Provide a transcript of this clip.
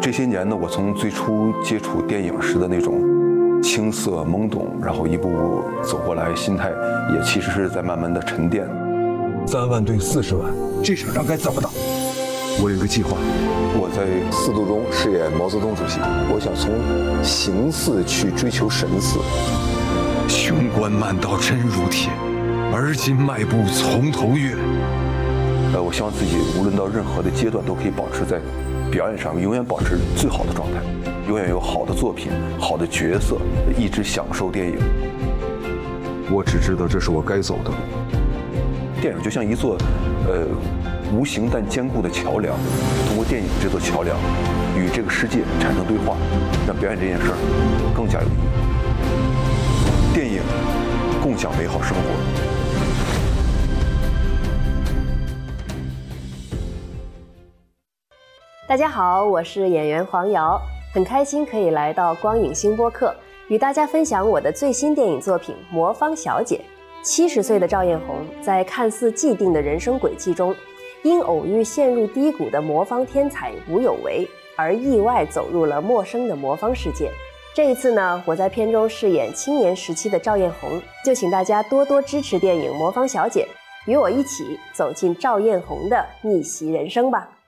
这些年呢，我从最初接触电影时的那种青涩懵懂，然后一步步走过来，心态也其实是在慢慢的沉淀。 3万对40万，这场仗该怎么打？我有一个计划。 我在4度中饰演毛泽东主席，我想从形似去追求神似。 雄关漫道真如铁，而今迈步从头越。 我希望自己无论到任何的阶段，都可以保持在表演上永远保持最好的状态，永远有好的作品、好的角色，一直享受电影。 我只知道这是我该走的路。 电影就像一座无形但坚固的桥梁，通过电影这座桥梁与这个世界产生对话，让表演这件事儿更加有意义。电影共享美好生活。 大家好，我是演员黄瑶，很开心可以来到光影星播客，与大家分享我的最新电影作品《魔方小姐》。70岁的赵艳红在看似既定的人生轨迹中，因偶遇陷入低谷的魔方天才吴有为，而意外走入了陌生的魔方世界。这一次呢，我在片中饰演青年时期的赵艳红，就请大家多多支持电影《魔方小姐》，与我一起走进赵艳红的逆袭人生吧。